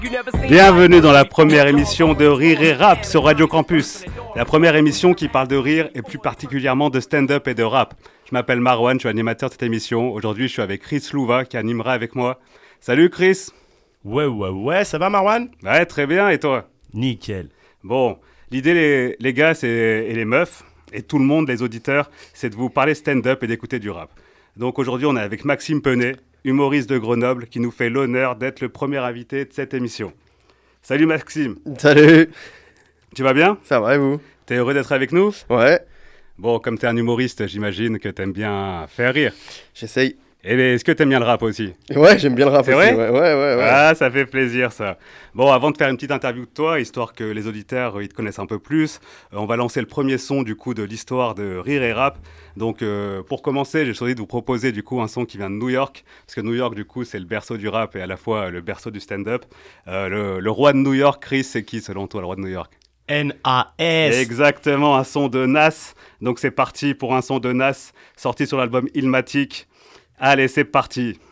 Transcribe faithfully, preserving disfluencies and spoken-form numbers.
Bienvenue dans la première émission de Rire et Rap sur Radio Campus. La première émission qui parle de rire et plus particulièrement de stand-up et de rap. Je m'appelle Marwan, je suis animateur de cette émission. Aujourd'hui, je suis avec Chris Louva qui animera avec moi. Salut Chris. Ouais, ouais, ouais, ça va Marwan? Ouais, très bien, et toi? Nickel. Bon, l'idée les, les gars c'est, et les meufs, et tout le monde, les auditeurs, c'est de vous parler stand-up et d'écouter du rap. Donc aujourd'hui, on est avec Maxime Penet, humoriste de Grenoble, qui nous fait l'honneur d'être le premier invité de cette émission. Salut Maxime. Salut. Tu vas bien? Ça va et vous? T'es heureux d'être avec nous? Ouais. Bon, comme t'es un humoriste, j'imagine que t'aimes bien faire rire. J'essaye. Et est-ce que t'aimes bien le rap aussi? Ouais, j'aime bien le rap C'est aussi. vrai? Ouais, ouais, ouais, ouais. Ah, ça fait plaisir ça. Bon, avant de faire une petite interview de toi, histoire que les auditeurs euh, ils te connaissent un peu plus, euh, on va lancer le premier son du coup de l'histoire de Rire et Rap. Donc euh, pour commencer, j'ai choisi de vous proposer du coup un son qui vient de New York, parce que New York du coup c'est le berceau du rap et à la fois euh, le berceau du stand-up. Euh, le, le roi de New York, Chris, c'est qui selon toi le roi de New York? N A S. Exactement, un son de Nas. Donc c'est parti pour un son de Nas sorti sur l'album Illmatic. Allez, c'est parti.